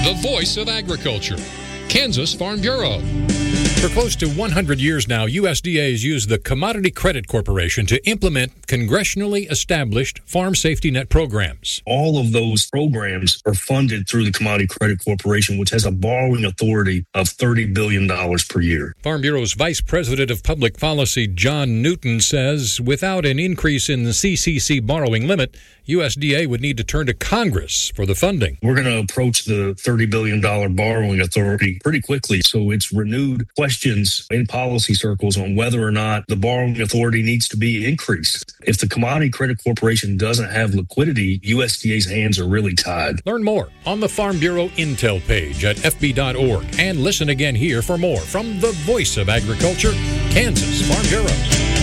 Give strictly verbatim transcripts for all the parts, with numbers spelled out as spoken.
the voice of agriculture, Kansas Farm Bureau. For close to one hundred years now, U S D A has used the Commodity Credit Corporation to implement congressionally established farm safety net programs. All of those programs are funded through the Commodity Credit Corporation, which has a borrowing authority of thirty billion dollars per year. Farm Bureau's Vice President of Public Policy, John Newton, says without an increase in the C C C borrowing limit, U S D A would need to turn to Congress for the funding. We're going to approach the thirty billion dollars borrowing authority pretty quickly, so it's renewed questions in policy circles on whether or not the borrowing authority needs to be increased. If the Commodity Credit Corporation doesn't have liquidity, U S D A's hands are really tied. Learn more on the Farm Bureau Intel page at f b dot org and listen again here for more from the voice of agriculture, Kansas Farm Bureau.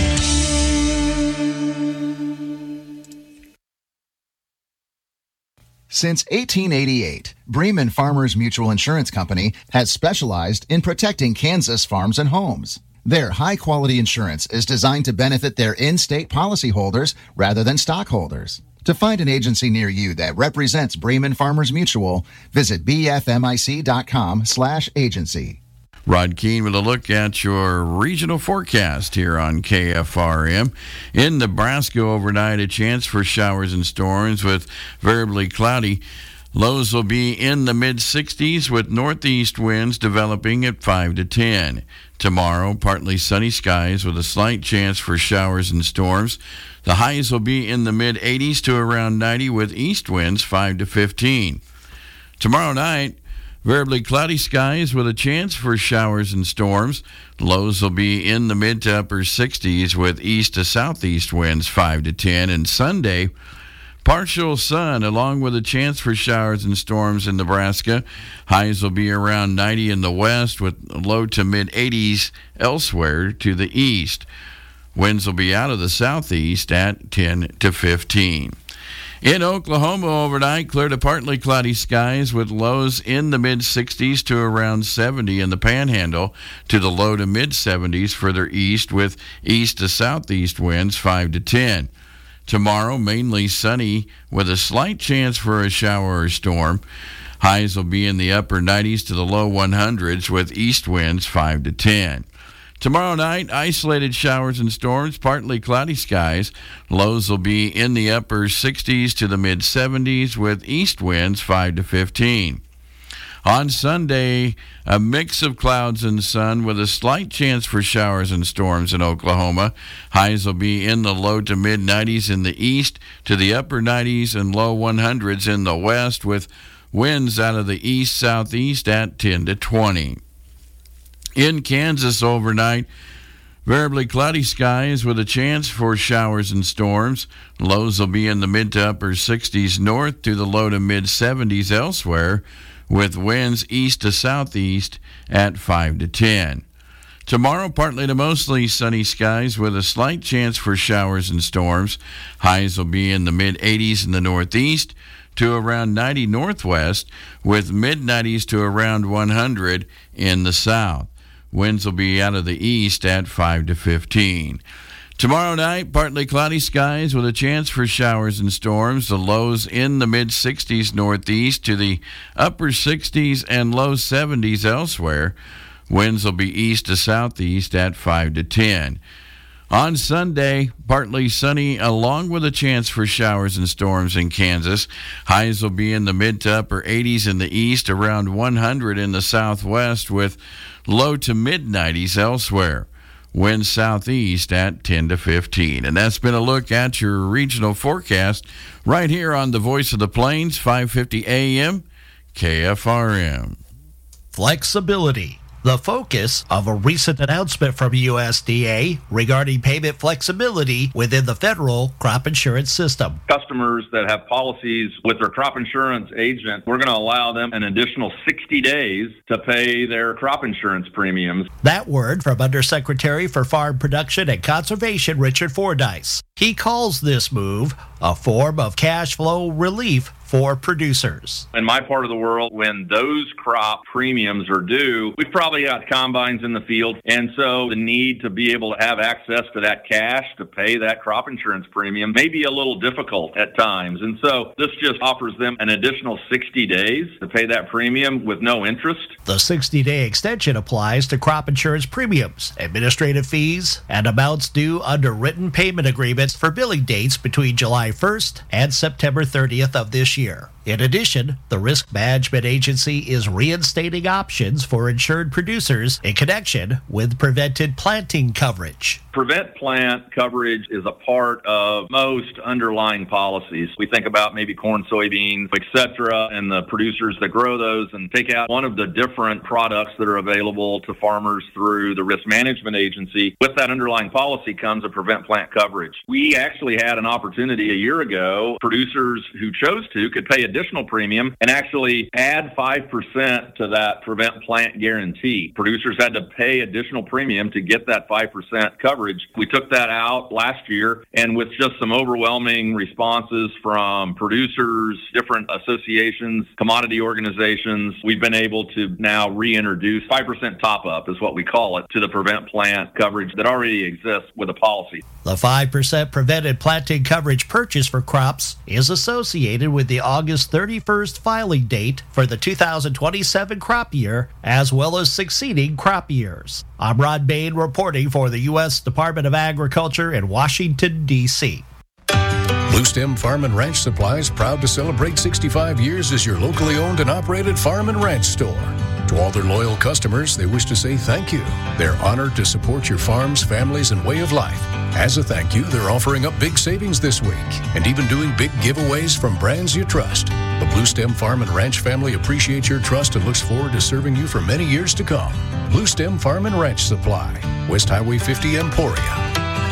Since eighteen eighty-eight, Bremen Farmers Mutual Insurance Company has specialized in protecting Kansas farms and homes. Their high-quality insurance is designed to benefit their in-state policyholders rather than stockholders. To find an agency near you that represents Bremen Farmers Mutual, visit b f m i c dot com slash agency. Rod Keene with a look at your regional forecast here on K F R M. In Nebraska overnight, a chance for showers and storms with variably cloudy. Lows will be in the mid-sixties with northeast winds developing at five to ten. Tomorrow, partly sunny skies with a slight chance for showers and storms. The highs will be in the mid-eighties to around ninety with east winds five to fifteen. Tomorrow night, variably cloudy skies with a chance for showers and storms. Lows will be in the mid to upper sixties with east to southeast winds five to ten. And Sunday, partial sun along with a chance for showers and storms in Nebraska. Highs will be around ninety in the west with low to mid-eighties elsewhere to the east. Winds will be out of the southeast at ten to fifteen. In Oklahoma overnight, clear to partly cloudy skies with lows in the mid-sixties to around seventy in the Panhandle to the low to mid-seventies further east with east to southeast winds five to ten. Tomorrow, mainly sunny with a slight chance for a shower or storm. Highs will be in the upper nineties to the low hundreds with east winds five to ten. Tomorrow night, isolated showers and storms, partly cloudy skies. Lows will be in the upper sixties to the mid-seventies with east winds five to fifteen. On Sunday, a mix of clouds and sun with a slight chance for showers and storms in Oklahoma. Highs will be in the low to mid-nineties in the east to the upper nineties and low hundreds in the west with winds out of the east-southeast at ten to twenty. In Kansas overnight, variably cloudy skies with a chance for showers and storms. Lows will be in the mid to upper sixties north to the low to mid-seventies elsewhere with winds east to southeast at five to ten. Tomorrow, partly to mostly sunny skies with a slight chance for showers and storms. Highs will be in the mid-eighties in the northeast to around ninety northwest with mid-nineties to around one hundred in the south. Winds will be out of the east at five to fifteen. Tomorrow night, partly cloudy skies with a chance for showers and storms. The lows in the mid-sixties northeast to the upper sixties and low seventies elsewhere. Winds will be east to southeast at five to ten. On Sunday, partly sunny along with a chance for showers and storms in Kansas. Highs will be in the mid to upper eighties in the east, around one hundred in the southwest with low to mid-nineties elsewhere. Winds southeast at ten to fifteen. And that's been a look at your regional forecast right here on the Voice of the Plains, five fifty A M, K F R M. Flexibility. The focus of a recent announcement from U S D A regarding payment flexibility within the federal crop insurance system. Customers that have policies with their crop insurance agent, we're going to allow them an additional sixty days to pay their crop insurance premiums. That word from Undersecretary for Farm Production and Conservation, Richard Fordyce. He calls this move a form of cash flow relief for producers. In my part of the world, when those crop premiums are due, we've probably got combines in the field. And so the need to be able to have access to that cash to pay that crop insurance premium may be a little difficult at times. And so this just offers them an additional sixty days to pay that premium with no interest. The sixty-day extension applies to crop insurance premiums, administrative fees, and amounts due under written payment agreements for billing dates between July first and September thirtieth of this year. In addition, the Risk Management Agency is reinstating options for insured producers in connection with prevented planting coverage. Prevent plant coverage is a part of most underlying policies. We think about maybe corn, soybeans, et cetera, and the producers that grow those and take out one of the different products that are available to farmers through the Risk Management Agency. With that underlying policy comes a prevent plant coverage. We actually had an opportunity a year ago. Producers who chose to could pay additional premium and actually add five percent to that prevent plant guarantee. Producers had to pay additional premium to get that five percent coverage. We took that out last year, and with just some overwhelming responses from producers, different associations, commodity organizations, we've been able to now reintroduce five percent top-up is what we call it to the prevent plant coverage that already exists with a policy. The five percent prevented planting coverage purchase for crops is associated with the August thirty-first filing date for the two thousand twenty-seven crop year, as well as succeeding crop years. I'm Rod Bain reporting for the U S Department of Agriculture in Washington, D C Blue Stem Farm and Ranch Supply is proud to celebrate sixty-five years as your locally owned and operated farm and ranch store. To all their loyal customers, they wish to say thank you. They're honored to support your farms, families, and way of life. As a thank you, they're offering up big savings this week and even doing big giveaways from brands you trust. The Blue Stem Farm and Ranch family appreciates your trust and looks forward to serving you for many years to come. Blue Stem Farm and Ranch Supply, West Highway fifty, Emporia.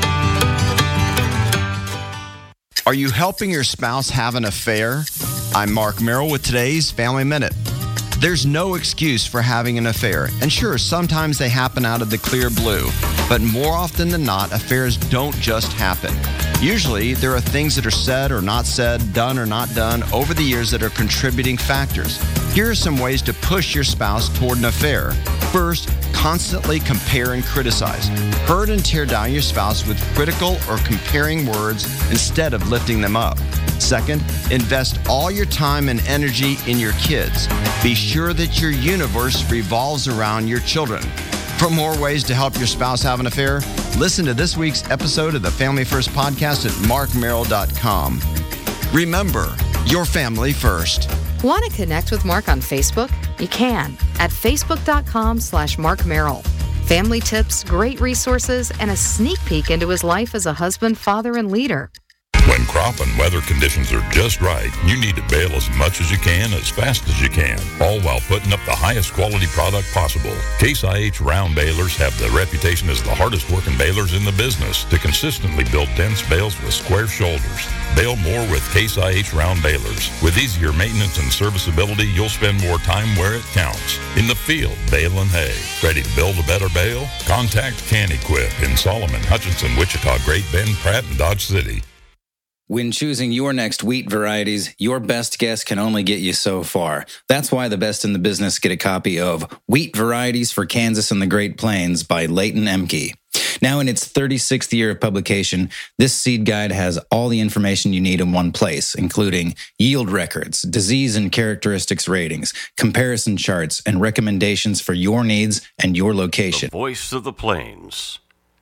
Are you helping your spouse have an affair? I'm Mark Merrill with today's Family Minute. There's no excuse for having an affair. And sure, sometimes they happen out of the clear blue. But more often than not, affairs don't just happen. Usually, there are things that are said or not said, done or not done over the years that are contributing factors. Here are some ways to push your spouse toward an affair. First, constantly compare and criticize. Hurt and tear down your spouse with critical or comparing words instead of lifting them up. Second, invest all your time and energy in your kids. Be sure that your universe revolves around your children. For more ways to help your spouse have an affair, listen to this week's episode of the Family First podcast at mark merrill dot com. Remember, your family first. Want to connect with Mark on Facebook? You can at facebook.com slash Mark Merrill. Family tips, great resources, and a sneak peek into his life as a husband, father, and leader. When crop and weather conditions are just right, you need to bale as much as you can, as fast as you can, all while putting up the highest quality product possible. Case I H round balers have the reputation as the hardest working balers in the business to consistently build dense bales with square shoulders. Bale more with Case I H round balers. With easier maintenance and serviceability, you'll spend more time where it counts. In the field, baling hay. Ready to build a better bale? Contact CanEquip in Solomon, Hutchinson, Wichita, Great Bend, Pratt, and Dodge City. When choosing your next wheat varieties, your best guess can only get you so far. That's why the best in the business get a copy of Wheat Varieties for Kansas and the Great Plains by Leighton Emke. Now in its thirty-sixth year of publication, this seed guide has all the information you need in one place, including yield records, disease and characteristics ratings, comparison charts, and recommendations for your needs and your location. The Voice of the Plains,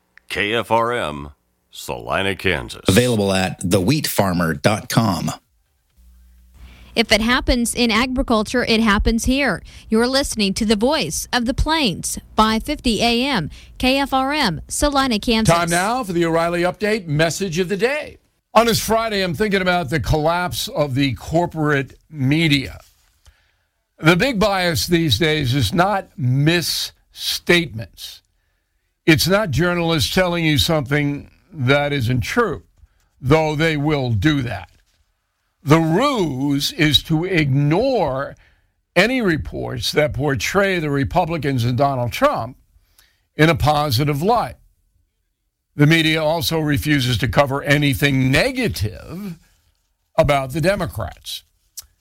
K F R M, Salina, Kansas. Available at the wheat farmer dot com. If it happens in agriculture, it happens here. You're listening to the Voice of the Plains, five fifty A M, K F R M, Salina, Kansas. Time now for the O'Reilly Update Message of the Day. On this Friday, I'm thinking about the collapse of the corporate media. The big bias these days is not misstatements. It's not journalists telling you something that isn't true, though they will do that. The ruse is to ignore any reports that portray the Republicans and Donald Trump in a positive light. The media also refuses to cover anything negative about the Democrats.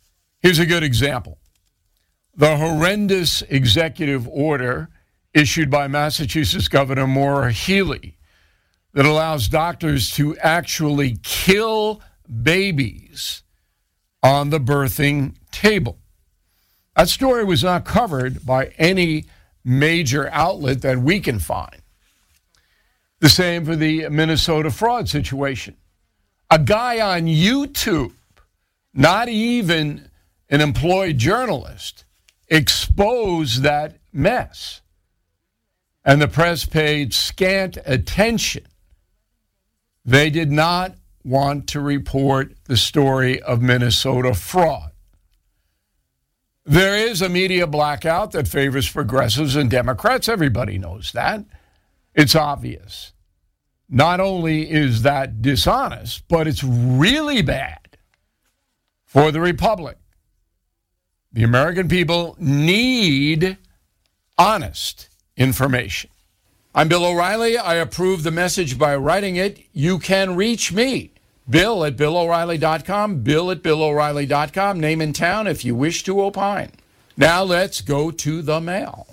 Here's a good example. The horrendous executive order issued by Massachusetts Governor Maura Healey that allows doctors to actually kill babies on the birthing table. That story was not covered by any major outlet that we can find. The same for the Minnesota fraud situation. A guy on YouTube, not even an employed journalist, exposed that mess. And the press paid scant attention. They did not want to report the story of Minnesota fraud. There is a media blackout that favors progressives and Democrats. Everybody knows that. It's obvious. Not only is that dishonest, but it's really bad for the Republic. The American people need honest information. I'm Bill O'Reilly. I approve the message by writing it. You can reach me, Bill at Bill O'Reilly dot com, Bill at Bill O'Reilly dot com, name and town if you wish to opine. Now let's go to the mail.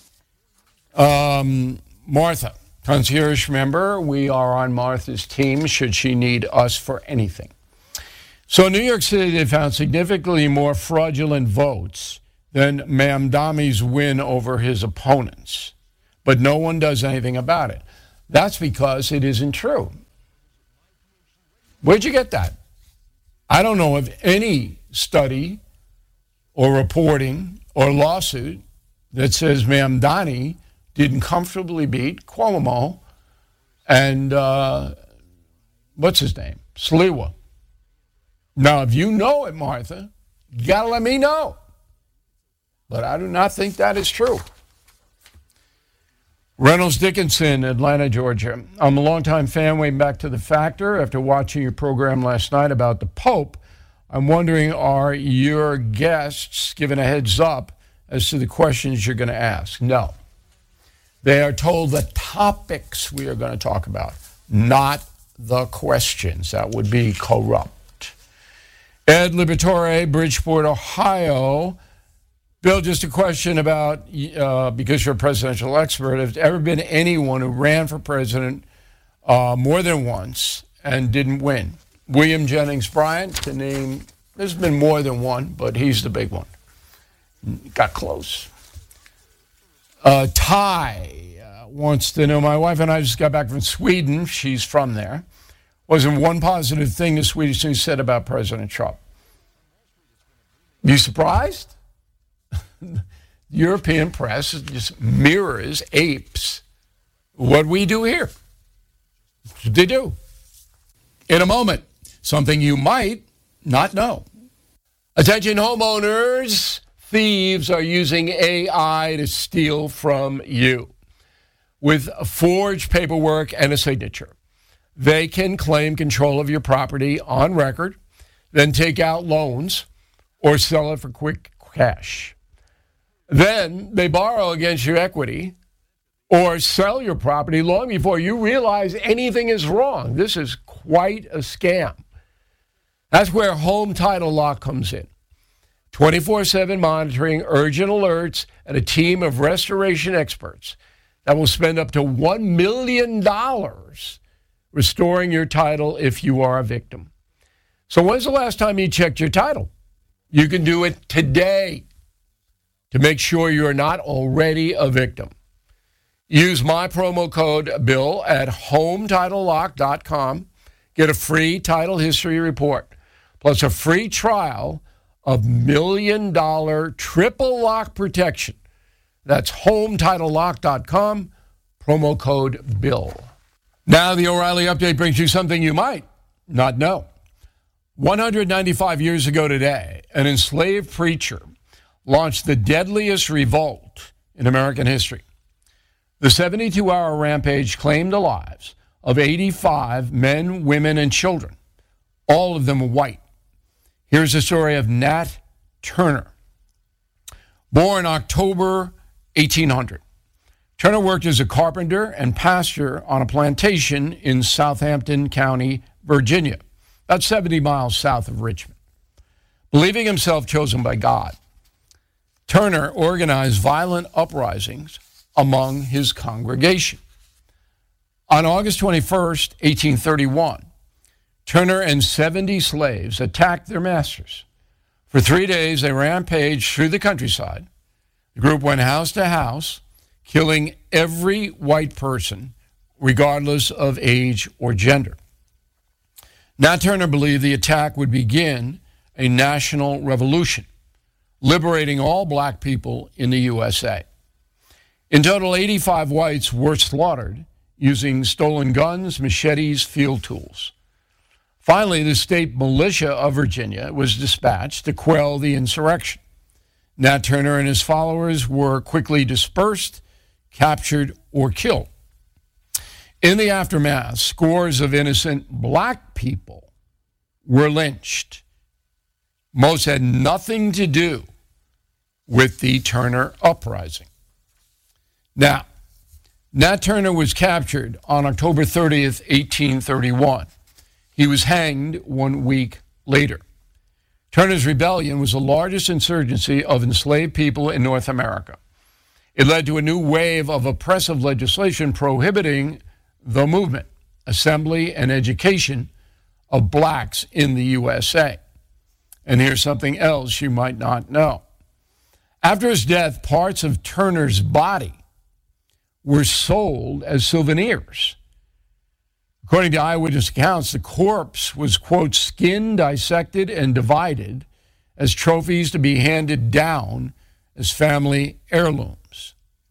Um, Martha, concierge member, we are on Martha's team should she need us for anything. So in New York City, they found significantly more fraudulent votes than Mamdani's win over his opponents. But no one does anything about it. That's because it isn't true. Where'd you get that? I don't know of any study or reporting or lawsuit that says Mamdani didn't comfortably beat Cuomo and uh, what's his name? Sliwa. Now, if you know it, Martha, you got to let me know. But I do not think that is true. Reynolds Dickinson, Atlanta, Georgia. I'm a longtime fan way back to The Factor. After watching your program last night about the Pope, I'm wondering, are your guests given a heads up as to the questions you're going to ask? No. They are told the topics we are going to talk about, not the questions. That would be corrupt. Ed Liberatore, Bridgeport, Ohio. Bill, just a question about, uh, because you're a presidential expert, has there ever been anyone who ran for president uh, more than once and didn't win? William Jennings Bryan, to name, there's been more than one, but he's the big one. Got close. Uh, Ty uh, wants to know, my wife and I just got back from Sweden. She's from there. Wasn't one positive thing the Swedish news said about President Trump. You surprised? European press just mirrors, apes what we do here. That's what they do. In a moment, something you might not know. Attention homeowners, thieves are using A I to steal from you. With forged paperwork and a signature, they can claim control of your property on record, then take out loans or sell it for quick cash. Then they borrow against your equity or sell your property long before you realize anything is wrong. This is quite a scam. That's where Home Title Lock comes in. twenty-four seven monitoring, urgent alerts, and a team of restoration experts that will spend up to one million dollars restoring your title if you are a victim. So when's the last time you checked your title? You can do it today to make sure you're not already a victim. Use my promo code BILL at home title lock dot com. Get a free title history report, plus a free trial of million-dollar triple lock protection. That's home title lock dot com, promo code BILL. Now the O'Reilly Update brings you something you might not know. one hundred ninety-five years ago today, an enslaved preacher launched the deadliest revolt in American history. The seventy-two hour rampage claimed the lives of eighty-five men, women, and children, all of them white. Here's the story of Nat Turner. Born October eighteen hundred, Turner worked as a carpenter and pastor on a plantation in Southampton County, Virginia, about seventy miles south of Richmond. Believing himself chosen by God, Turner organized violent uprisings among his congregation. On August twenty-first, eighteen thirty-one, Turner and seventy slaves attacked their masters. For three days, they rampaged through the countryside. The group went house to house, killing every white person, regardless of age or gender. Nat Turner believed the attack would begin a national revolution, liberating all black people in the U S A. In total, eighty-five whites were slaughtered using stolen guns, machetes, field tools. Finally, the state militia of Virginia was dispatched to quell the insurrection. Nat Turner and his followers were quickly dispersed, captured, or killed. In the aftermath, scores of innocent black people were lynched. Most had nothing to do with the Turner uprising. Now, Nat Turner was captured on October thirtieth, eighteen thirty-one. He was hanged one week later. Turner's rebellion was the largest insurgency of enslaved people in North America. It led to a new wave of oppressive legislation prohibiting the movement, assembly, and education of blacks in the U S A. And here's something else you might not know. After his death, parts of Turner's body were sold as souvenirs. According to eyewitness accounts, the corpse was, quote, skinned, dissected, and divided as trophies to be handed down as family heirlooms.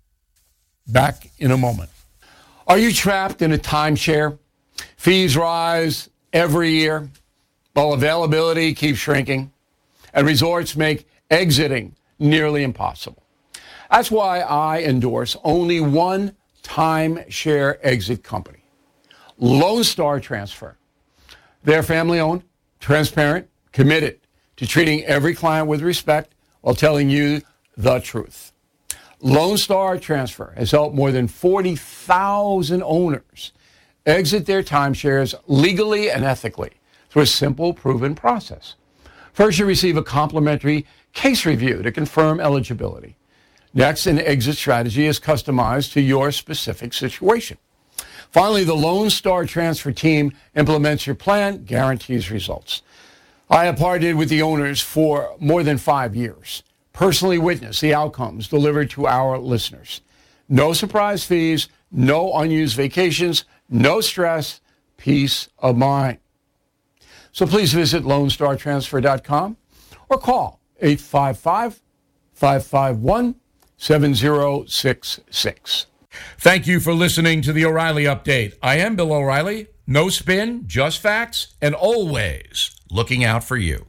Back in a moment. Are you trapped in a timeshare? Fees rise every year while availability keeps shrinking, and resorts make exiting nearly impossible. That's why I endorse only one timeshare exit company, Lone Star Transfer. They're family-owned, transparent, committed to treating every client with respect while telling you the truth. Lone Star Transfer has helped more than forty thousand owners exit their timeshares legally and ethically through a simple, proven process. First, you receive a complimentary case review to confirm eligibility. Next, an exit strategy is customized to your specific situation. Finally, the Lone Star Transfer team implements your plan, guarantees results. I have partnered with the owners for more than five years, personally witnessed the outcomes delivered to our listeners. No surprise fees, no unused vacations, no stress, peace of mind. So please visit lone star transfer dot com or call eight five five, five five one, seven zero six six. Thank you for listening to the O'Reilly Update. I am Bill O'Reilly. No spin, just facts, and always looking out for you.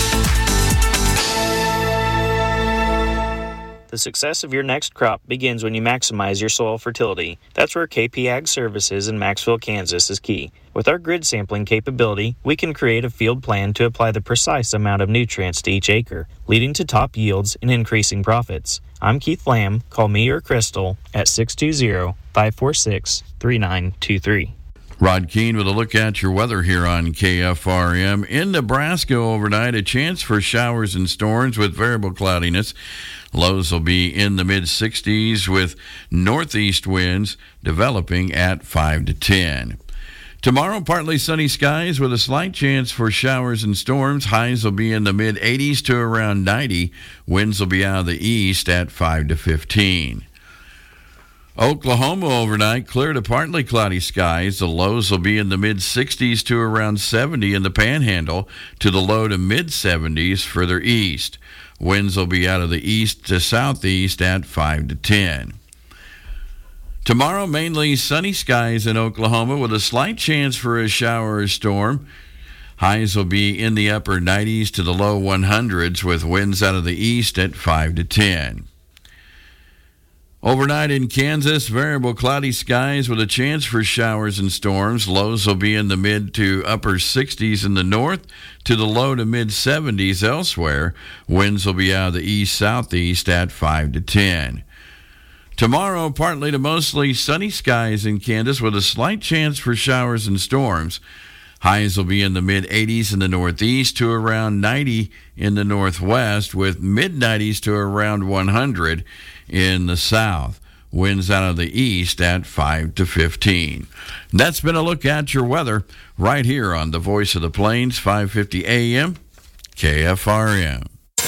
The success of your next crop begins when you maximize your soil fertility. That's where K P Ag Services in Maxwell, Kansas is key. With our grid sampling capability, we can create a field plan to apply the precise amount of nutrients to each acre, leading to top yields and increasing profits. I'm Keith Lamb. Call me or Crystal at six two zero, five four six, three nine two three. Rod Keene with a look at your weather here on K F R M. In Nebraska overnight, a chance for showers and storms with variable cloudiness. Lows will be in the mid sixties with northeast winds developing at five to ten. Tomorrow, partly sunny skies with a slight chance for showers and storms. Highs will be in the mid eighties to around ninety. Winds will be out of the east at five to fifteen. Oklahoma overnight, clear to partly cloudy skies. The lows will be in the mid sixties to around seventy in the Panhandle, to the low to mid seventies further east. Winds will be out of the east to southeast at five to ten. Tomorrow, mainly sunny skies in Oklahoma with a slight chance for a shower or storm. Highs will be in the upper nineties to the low hundreds with winds out of the east at five to ten. Overnight in Kansas, variable cloudy skies with a chance for showers and storms. Lows will be in the mid to upper sixties in the north to the low to mid seventies elsewhere. Winds will be out of the east-southeast at five to ten. Tomorrow, partly to mostly sunny skies in Kansas with a slight chance for showers and storms. Highs will be in the mid eighties in the northeast to around ninety in the northwest, with mid nineties to around one hundred in the south. Winds out of the east at five to fifteen. That's been a look at your weather right here on the Voice of the Plains, five fifty A M, K F R M.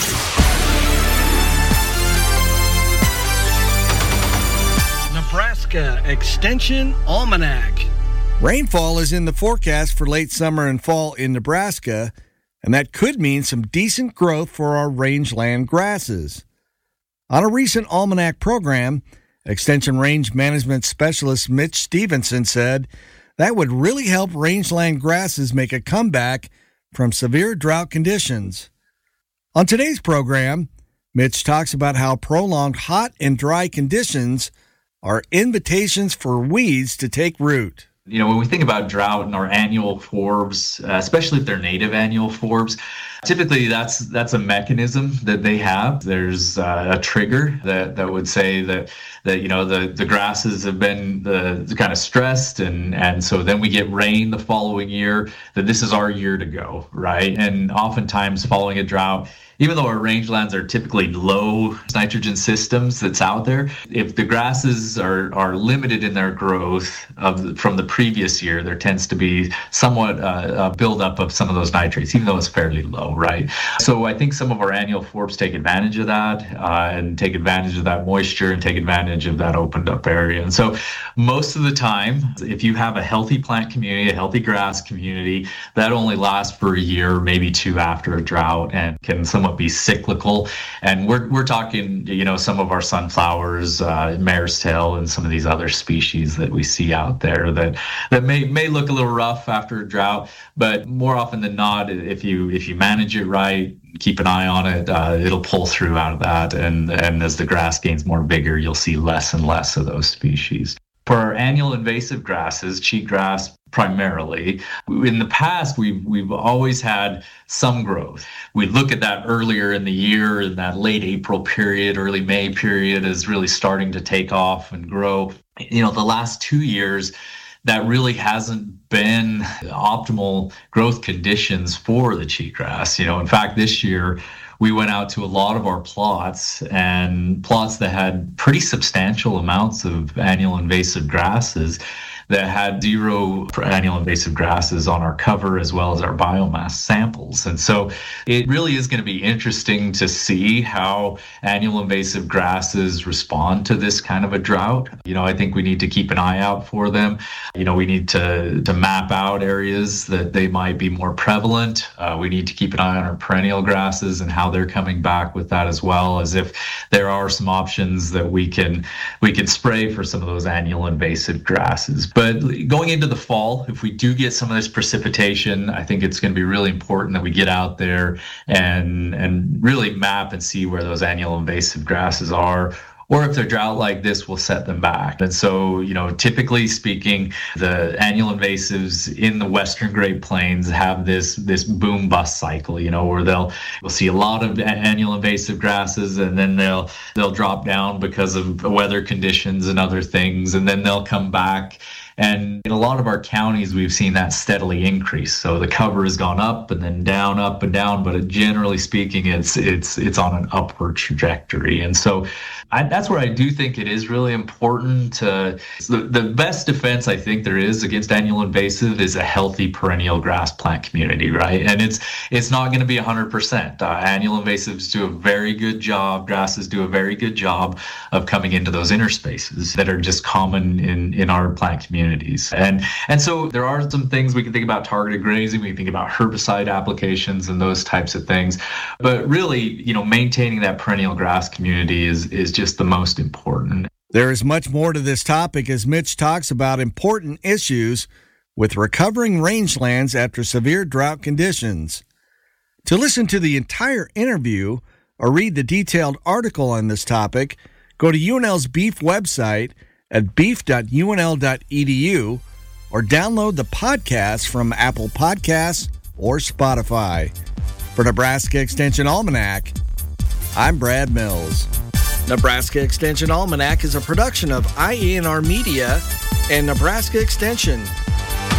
Nebraska Extension Almanac. Rainfall is in the forecast for late summer and fall in Nebraska, and that could mean some decent growth for our rangeland grasses. On a recent Almanac program, Extension Range Management Specialist Mitch Stevenson said that would really help rangeland grasses make a comeback from severe drought conditions. On today's program, Mitch talks about how prolonged hot and dry conditions are invitations for weeds to take root. You know, when we think about drought and our annual forbs, uh, especially if they're native annual forbs, typically that's that's a mechanism that they have. There's uh, a trigger that, that would say that, that you know, the, the grasses have been the, the kind of stressed, and, and so then we get rain the following year, that this is our year to go, right? And oftentimes following a drought, even though our rangelands are typically low nitrogen systems that's out there, if the grasses are, are limited in their growth of from the previous year, there tends to be somewhat uh, a buildup of some of those nitrates, even though it's fairly low, right? So I think some of our annual forbs take advantage of that uh, and take advantage of that moisture and take advantage of that opened up area. And so most of the time, if you have a healthy plant community, a healthy grass community, that only lasts for a year, maybe two after a drought, and can somewhat be cyclical. And we're we're talking, you know, some of our sunflowers, uh, mare's tail, and some of these other species that we see out there that that may may look a little rough after a drought, but more often than not, if you if you manage it right, keep an eye on it, uh, it'll pull through out of that. And and as the grass gains more vigor, you'll see less and less of those species. For our annual invasive grasses, cheatgrass primarily, in the past, we've, we've always had some growth. We look at that earlier in the year, in that late April period, early May period, is really starting to take off and grow. You know, the last two years, that really hasn't been optimal growth conditions for the cheatgrass. You know, in fact, this year, we went out to a lot of our plots, and plots that had pretty substantial amounts of annual invasive grasses that had zero annual invasive grasses on our cover as well as our biomass samples. And so it really is going to be interesting to see how annual invasive grasses respond to this kind of a drought. You know, I think we need to keep an eye out for them. You know, we need to, to map out areas that they might be more prevalent. Uh, we need to keep an eye on our perennial grasses and how they're coming back with that, as well as if there are some options that we can we can spray for some of those annual invasive grasses. But going into the fall, if we do get some of this precipitation, I think it's going to be really important that we get out there and and really map and see where those annual invasive grasses are. Or if they're drought like this, we'll set them back. And so, you know, typically speaking, the annual invasives in the Western Great Plains have this this boom bust cycle, you know, where they'll we'll see a lot of annual invasive grasses, and then they'll they'll drop down because of weather conditions and other things, and then they'll come back. And in a lot of our counties, we've seen that steadily increase. So the cover has gone up and then down, up and down, but generally speaking, it's it's it's on an upward trajectory. And so I, that's where I do think it is really important to, the, the best defense I think there is against annual invasive is a healthy perennial grass plant community, right? And it's it's not going to be one hundred percent. Uh, annual invasives do a very good job, grasses do a very good job of coming into those interspaces that are just common in, in our plant community. And and so there are some things we can think about: targeted grazing, we can think about herbicide applications and those types of things. But really, you know, maintaining that perennial grass community is is just the most important. There is much more to this topic as Mitch talks about important issues with recovering rangelands after severe drought conditions. To listen to the entire interview or read the detailed article on this topic, go to U N L's Beef website at beef dot U N L dot E D U or download the podcast from Apple Podcasts or Spotify. For Nebraska Extension Almanac, I'm Brad Mills. Nebraska Extension Almanac is a production of I A N R Media and Nebraska Extension.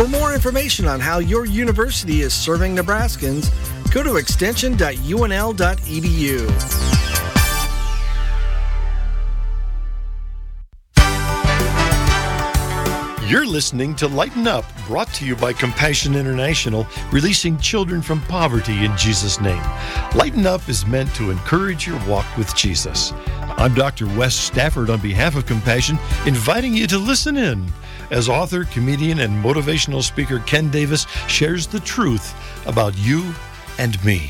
For more information on how your university is serving Nebraskans, go to extension dot u n l dot e d u. You're listening to Lighten Up, brought to you by Compassion International, releasing children from poverty in Jesus' name. Lighten Up is meant to encourage your walk with Jesus. I'm Doctor Wes Stafford on behalf of Compassion, inviting you to listen in as author, comedian, and motivational speaker Ken Davis shares the truth about you and me.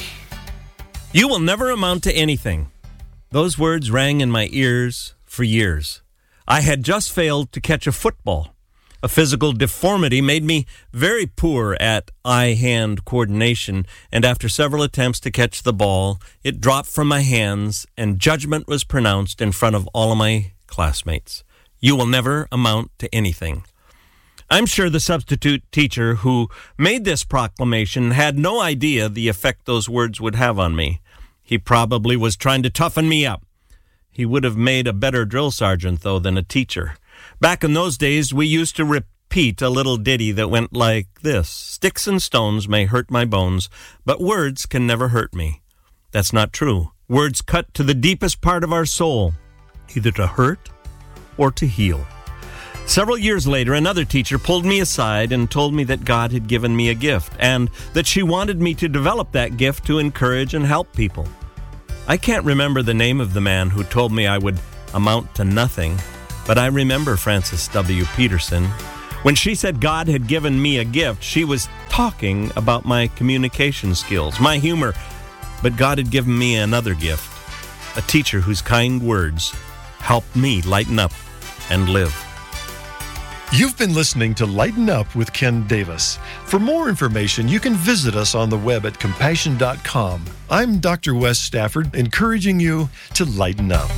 You will never amount to anything. Those words rang in my ears for years. I had just failed to catch a football. A physical deformity made me very poor at eye-hand coordination, and after several attempts to catch the ball, it dropped from my hands, and judgment was pronounced in front of all of my classmates. You will never amount to anything. I'm sure the substitute teacher who made this proclamation had no idea the effect those words would have on me. He probably was trying to toughen me up. He would have made a better drill sergeant, though, than a teacher. Back in those days, we used to repeat a little ditty that went like this. Sticks and stones may hurt my bones, but words can never hurt me. That's not true. Words cut to the deepest part of our soul, either to hurt or to heal. Several years later, another teacher pulled me aside and told me that God had given me a gift, and that she wanted me to develop that gift to encourage and help people. I can't remember the name of the man who told me I would amount to nothing, but I remember Frances W. Peterson. When she said God had given me a gift, she was talking about my communication skills, my humor, but God had given me another gift, a teacher whose kind words helped me lighten up and live. You've been listening to Lighten Up with Ken Davis. For more information, you can visit us on the web at compassion dot com. I'm Doctor Wes Stafford, encouraging you to lighten up.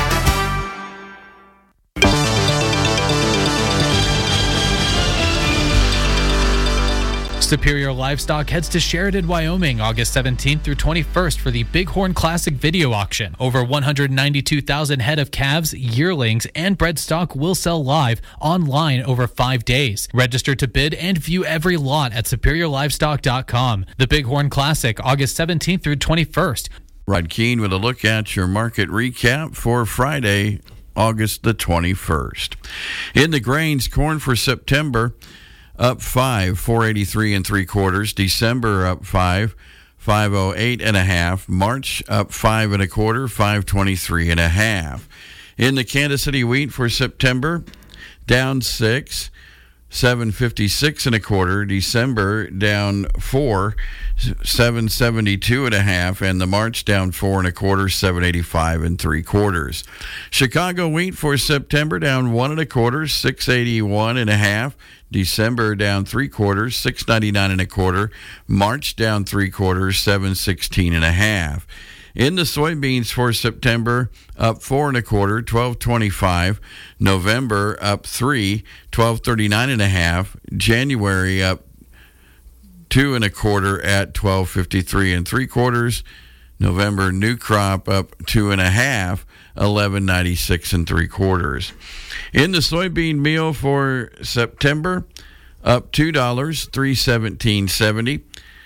Superior Livestock heads to Sheridan, Wyoming, August seventeenth through twenty-first for the Bighorn Classic Video Auction. Over one hundred ninety-two thousand head of calves, yearlings, and bred stock will sell live online over five days. Register to bid and view every lot at superior livestock dot com. The Bighorn Classic, August seventeenth through twenty-first. Rod Keene with a look at your market recap for Friday, August the twenty-first. In the grains, corn for September up five, four eighty-three and three quarters. December up five, five oh eight and a half. March up five and a quarter, five twenty-three and a half. In the Kansas City wheat for September, down six, seven fifty-six and a quarter. December down four, seven seventy-two and a half, and the March down four and a quarter, seven eighty-five and three quarters. Chicago wheat for September down one and a quarter, six eighty-one and a half. December down three quarters, six ninety-nine and a quarter. March down three quarters, seven sixteen and a half. In the soybeans for September, up four and a quarter, twelve twenty-five. November up three, twelve thirty-nine and a half. January up two and a quarter at twelve fifty-three and three quarters. November new crop up two and a half, eleven ninety-six and three quarters. In the soybean meal for September, up two dollars, three seventeen seventy.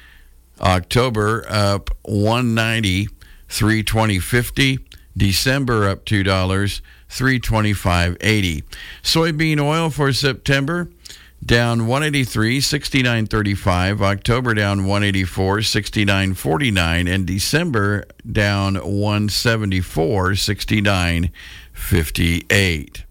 October up one ninety, three twenty fifty. December up two dollars, three twenty-five eighty. Soybean oil for September down one eighty-three, sixty-nine thirty-five. October down one eighty-four, sixty-nine forty-nine, and December down one seventy-four, sixty-nine fifty-eight.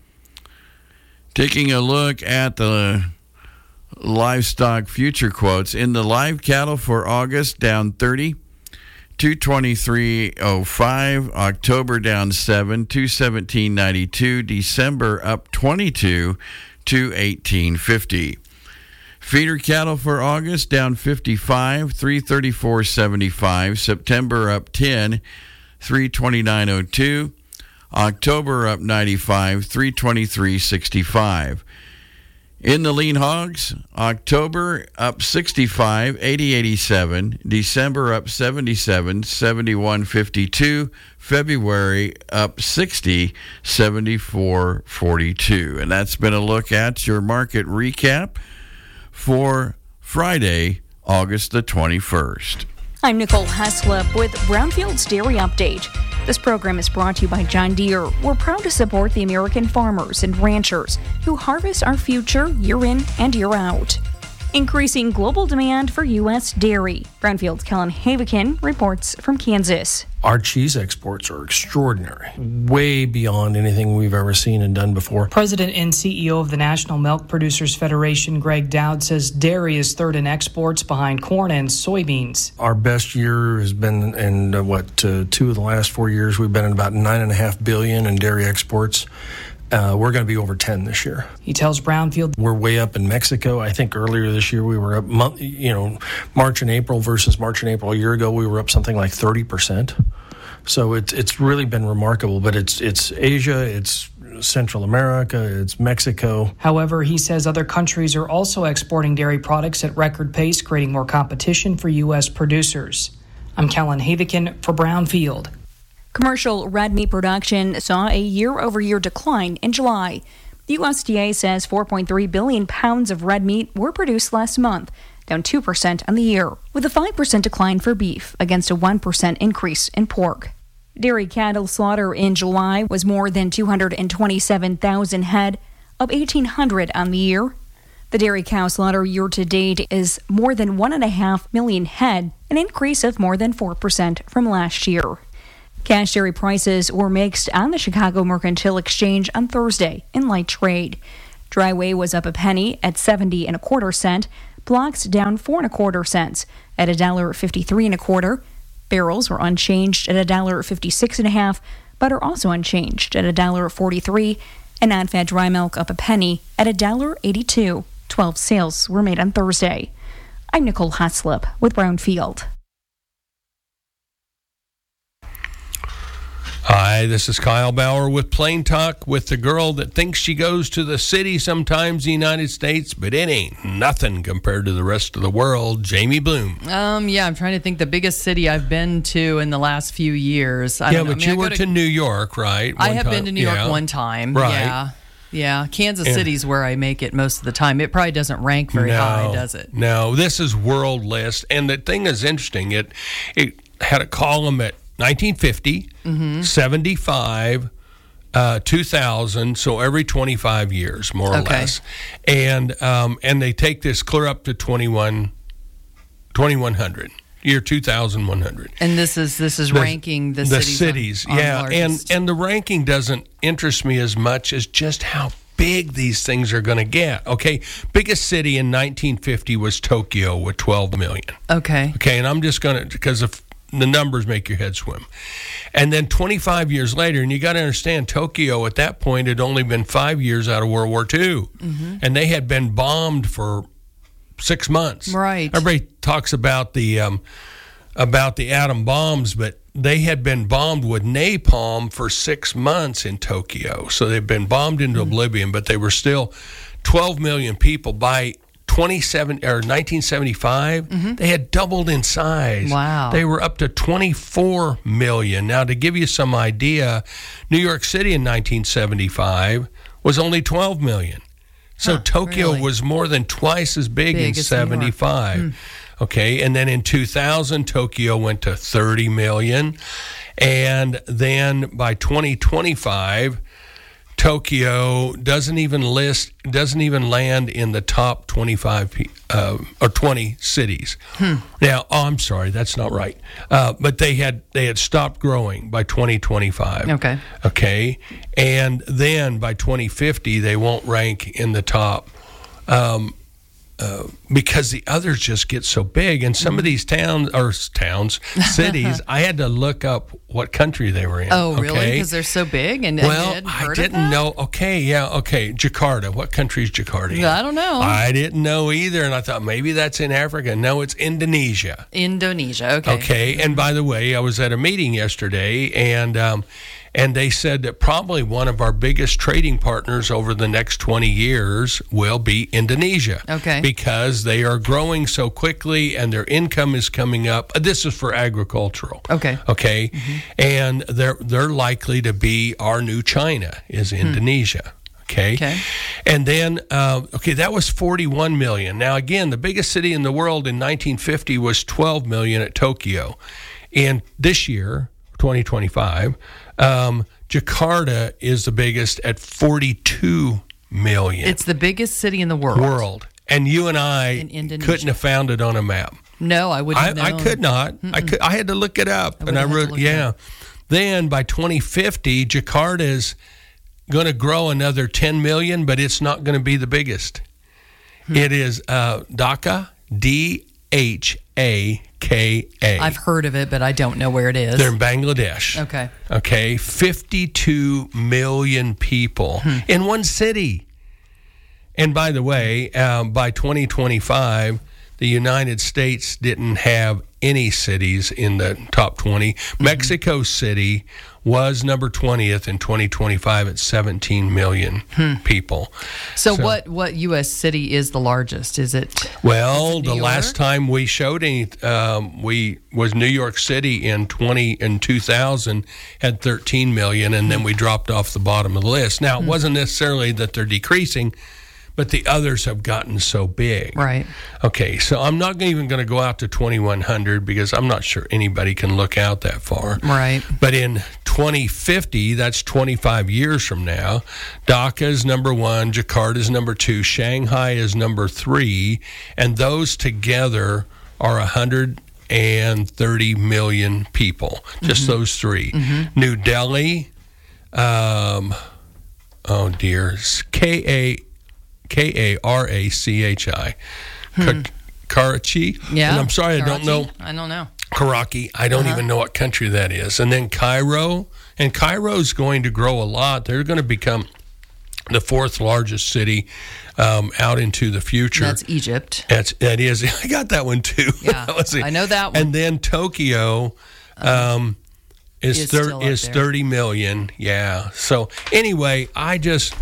Taking a look at the livestock future quotes. In the live cattle for August, down thirty, two twenty-three oh five. October down seven, two seventeen ninety-two. December up twenty-two, two eighteen fifty. Feeder cattle for August down fifty-five, three thirty-four seventy-five. September up ten, three twenty-nine oh two. October up ninety-five, three twenty-three sixty-five. In the lean hogs, October up sixty-five, eighty eighty-seven. December up seventy-seven, seventy-one fifty-two. February up sixty, seventy-four forty-two. And that's been a look at your market recap for Friday, August the twenty-first. I'm Nicole Heslop with Brownfield's Dairy Update. This program is brought to you by John Deere. We're proud to support the American farmers and ranchers who harvest our future year in and year out. Increasing global demand for U S dairy. Brownfield's Kellen Havikin reports from Kansas. Our cheese exports are extraordinary, way beyond anything we've ever seen and done before. President and C E O of the National Milk Producers Federation, Greg Dowd, says dairy is third in exports behind corn and soybeans. Our best year has been in, uh, what, uh, two of the last four years. We've been at about nine and a half billion in dairy exports. Uh, we're going to be over ten this year. He tells Brownfield we're way up in Mexico. I think earlier this year we were up, month, you know, March and April versus March and April a year ago, we were up something like thirty percent. So it's it's really been remarkable. But it's it's Asia, it's Central America, it's Mexico. However, he says other countries are also exporting dairy products at record pace, creating more competition for U S producers. I'm Kellen Havikin for Brownfield. Commercial red meat production saw a year-over-year decline in July. The U S D A says four point three billion pounds of red meat were produced last month, down two percent on the year, with a five percent decline for beef against a one percent increase in pork. Dairy cattle slaughter in July was more than two hundred twenty-seven thousand head, up eighteen hundred on the year. The dairy cow slaughter year-to-date is more than one point five million head, an increase of more than four percent from last year. Cash dairy prices were mixed on the Chicago Mercantile Exchange on Thursday in light trade. Dry whey was up a penny at seventy and a quarter cent. Blocks down four and a quarter cents at a dollar fifty-three and a quarter. Barrels were unchanged at a dollar fifty-six and a half. Butter also unchanged at a dollar forty-three, and non-fat dry milk up a penny at a dollar eighty-two. Twelve sales were made on Thursday. I'm Nicole Haslip with Brownfield. Hi, this is Kyle Bauer with Plain Talk with the girl that thinks she goes to the city sometimes in the United States, but it ain't nothing compared to the rest of the world. Jamie Bloom. Um, yeah, I'm trying to think the biggest city I've been to in the last few years. I yeah, don't know. but I mean, you I were to, to New York, right? I one have time. been to New yeah. York one time. Right. Yeah. Yeah, Kansas Yeah. City's where I make it most of the time. It probably doesn't rank very no, high, does it? No, this is world list. And the thing is interesting, it it had a column at nineteen fifty, mm-hmm. seventy-five, uh, two thousand, so every twenty-five years, more or Okay. less. And um, and they take this clear up to twenty-one, twenty-one hundred, year two thousand one hundred. And this is this is The- ranking the, the cities. cities, on, on yeah. And, largest. and the ranking doesn't interest me as much as just how big these things are going to get. Okay, biggest city in nineteen fifty was Tokyo with twelve million. Okay. Okay, and I'm just going to, because of the numbers make your head swim. And then twenty-five years later, and you got to understand, Tokyo at that point had only been five years out of World War Two, Mhm. and they had been bombed for six months. Right. Everybody talks about the um, about the atom bombs, but they had been bombed with napalm for six months in Tokyo. So they've been bombed into Mm-hmm. oblivion, but they were still twelve million people by twenty-seven or nineteen seventy-five. Mhm. They had doubled in size. Wow. They were up to twenty-four million. Now, to give you some idea, New York City in nineteen seventy-five was only twelve million. So Huh, Tokyo really? was more than twice as big, Big in as New York. seventy-five. Hmm. Okay, and then in two thousand, Tokyo went to thirty million. And then by twenty twenty-five, Tokyo doesn't even list, doesn't even land in the top twenty-five uh, or twenty cities. Hmm. Now, oh, I'm sorry, that's not right. Uh, but they had they had stopped growing by twenty twenty-five. Okay. Okay, and then by twenty fifty, they won't rank in the top. Um, uh, because the others just get so big, and some of these towns or towns, cities, I had to look up what country they were in. Oh, really? okay? Because they're so big? And, and Well, you hadn't I heard didn't of that? know. Okay, yeah, okay. Jakarta. What country is Jakarta in? I don't know. I didn't know either, and I thought maybe that's in Africa. No, it's Indonesia. Indonesia. Okay. Okay, and by the way, I was at a meeting yesterday, and um, and they said that probably one of our biggest trading partners over the next twenty years will be Indonesia. Okay. Because they are growing so quickly, and their income is coming up. This is for agricultural. Okay. Okay, Mm-hmm. and they're they're likely to be our new China is Indonesia. Okay. Okay. And then, uh, okay, that was forty-one million. Now, again, the biggest city in the world in nineteen fifty was twelve million at Tokyo. And this year, twenty twenty-five, um, Jakarta is the biggest at forty-two million. It's the biggest city in the world. World. And you and I In Indonesia. couldn't have found it on a map. No, I wouldn't I, have I known. could not. I could. I had to look it up, I and I would've had to wrote, look it yeah. up. Then by twenty fifty, Jakarta is going to grow another ten million, but it's not going to be the biggest. Hmm. It is uh, Dhaka, D H A K A. I've heard of it, but I don't know where it is. They're in Bangladesh. Okay. Okay, fifty-two million people Hmm. in one city. And by the way, um, by twenty twenty-five, the United States didn't have any cities in the top twenty. Mm-hmm. Mexico City was number twentieth in twenty twenty-five at seventeen million Hmm. people. So, what, what U S city is the largest? Is it? Well, is it the New last York? time we showed any, um, we was New York City in twenty in two thousand had thirteen million, and then we dropped off the bottom of the list. Now, it Hmm. wasn't necessarily that they're decreasing, but the others have gotten so big. Right. Okay, so I'm not even going to go out to twenty-one hundred because I'm not sure anybody can look out that far. Right. But in twenty fifty, that's twenty-five years from now, Dhaka is number one, Jakarta is number two, Shanghai is number three, and those together are one hundred thirty million people, just Mm-hmm. those three. Mhm. New Delhi, um, oh dear, K A K A R A C H I. Hmm. Karachi. Yeah. And I'm sorry, I don't Karachi? know. I don't know. Karachi. I don't Uh-huh. even know what country that is. And then Cairo. And Cairo's going to grow a lot. They're going to become the fourth largest city um, out into the future. That's Egypt. That's, that is. I got that one too. Yeah, That was it. I know that one. And then Tokyo um, is, Is thir- still up is there. thirty million. Yeah. So anyway, I just...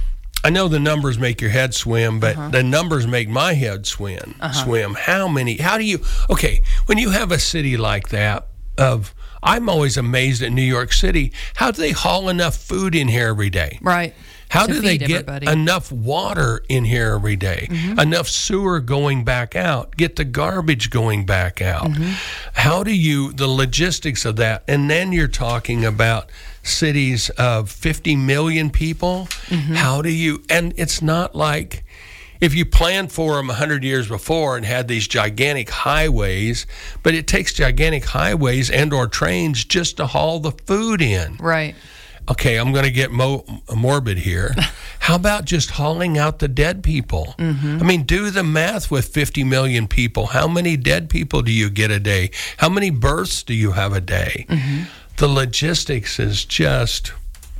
I know the numbers make your head swim, but Uh-huh. the numbers make my head swim. Uh-huh. Swim. How many? How do you? Okay, when you have a city like that, of I'm always amazed at New York City. How do they haul enough food in here every day? Right. How To do they feed get everybody. enough water in here every day? Mhm. Enough sewer going back out? Get the garbage going back out? Mhm. How do you, the logistics of that? And then you're talking about cities of fifty million people. Mhm. How do you, and it's not like, if you planned for them one hundred years before and had these gigantic highways, but it takes gigantic highways and or trains just to haul the food in. Right. Okay, I'm going to get mo- morbid here. How about just hauling out the dead people? Mhm. I mean, do the math with fifty million people. How many dead people do you get a day? How many births do you have a day? Mhm. The logistics is just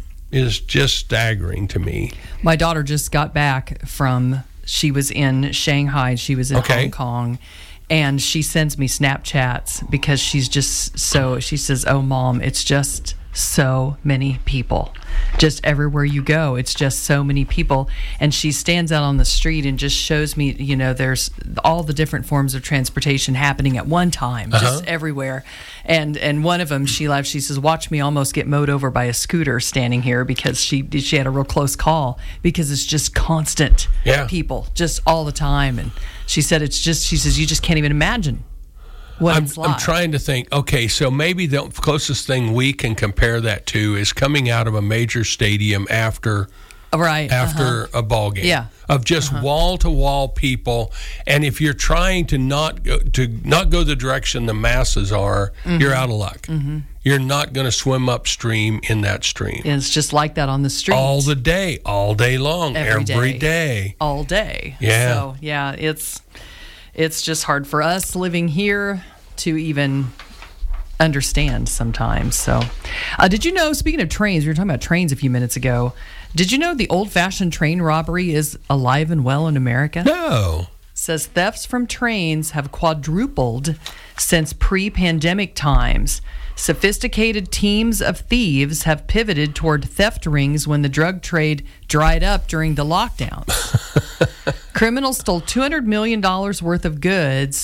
is just staggering to me. My daughter just got back from, she was in Shanghai, she was in Okay. Hong Kong, and she sends me Snapchats because she's just so, she says, oh, Mom, it's just so many people. Just everywhere you go, it's just so many people. And she stands out on the street and just shows me, you know, there's all the different forms of transportation happening at one time, just Uh-huh. everywhere. And and one of them, she laughed, she says, watch me almost get mowed over by a scooter standing here, because she she had a real close call, because it's just constant Yeah. people, just all the time. And she said, it's just, she says, you just can't even imagine what I'm, it's like. I'm trying to think, okay, so maybe the closest thing we can compare that to is coming out of a major stadium after Right. after uh-huh. a ball game. Yeah. Of just Uh-huh. wall to wall people, and if you're trying to not go, to not go the direction the masses are, Mhm. you're out of luck. Mhm. You're not going to swim upstream in that stream And it's just like that on the street. all the day, all day long, Every every day. day. all day. Yeah. So yeah, it's it's just hard for us living here to even understand sometimes. So, uh, did you know? Speaking of trains, we were talking about trains a few minutes ago. Did you know the old-fashioned train robbery is alive and well in America? No. Says thefts from trains have quadrupled since pre-pandemic times. Sophisticated teams of thieves have pivoted toward theft rings when the drug trade dried up during the lockdowns. Criminals stole two hundred million dollars worth of goods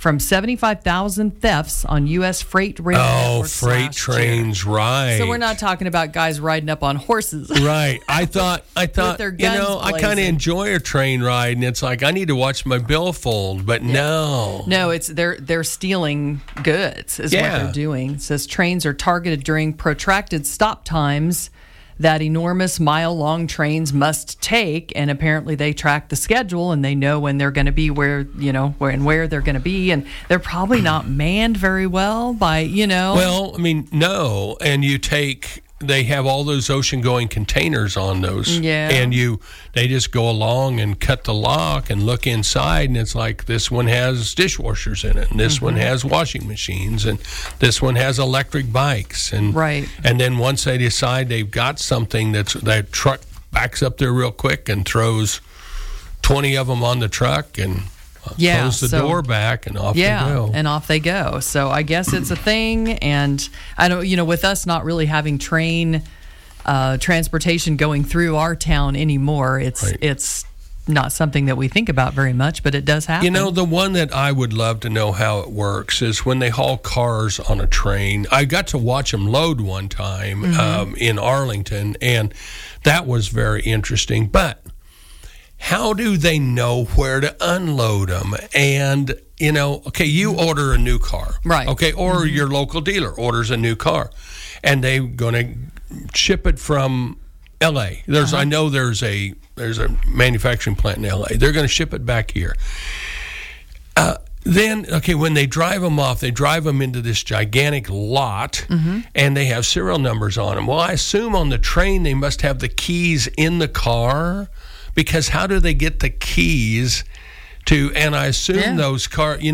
from seventy-five thousand thefts on U S freight rail Oh, networks freight last trains, year. right. So we're not talking about guys riding up on horses. Right. I thought, I thought, their you guns know, I kind of blazing. enjoy a train ride, and it's like I need to watch my billfold, but no. No, it's they're they're stealing goods is Yeah. what they're doing. It says trains are targeted during protracted stop times that enormous mile-long trains must take, and apparently they track the schedule and they know when they're going to be where you know where and where they're going to be, and they're probably not manned very well by you know. Well, I mean, no, and you take. They have all those ocean-going containers on those, Yeah. and you they just go along and cut the lock and look inside, and it's like this one has dishwashers in it, and this one Mhm. has washing machines, and this one has electric bikes, and Right. And then once they decide they've got something, that's that truck backs up there real quick and throws twenty of them on the truck and uh, Yeah, close the so- door back, and off yeah, they go. and off they go. So I guess it's a thing, and I don't, you know, with us not really having train uh, transportation going through our town anymore, it's it's not something that we think about very much, but it does happen. You know, the one that I would love to know how it works is when they haul cars on a train. I got to watch them load one time Mhm. um, in Arlington, and that was very interesting. But how do they know where to unload them? And, you know, okay, you order a new car. Right. Okay, or your local dealer orders a new car, and they're going to ship it from L A. There's, I know there's a there's a manufacturing plant in L A. They're going to ship it back here. Uh, then, okay, when they drive them off, they drive them into this gigantic lot, Mm-hmm. and they have serial numbers on them. Well, I assume on the train they must have the keys in the car, because how do they get the keys to? And I assume Yeah. those car, you